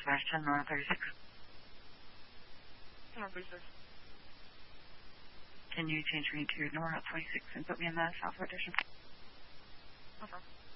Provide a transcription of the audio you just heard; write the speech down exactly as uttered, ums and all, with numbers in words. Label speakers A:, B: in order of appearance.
A: Southwest ten, North thirty-six.
B: North thirty-six.
A: Can you change me to North twenty-six and put me in the South Edition?
B: Okay.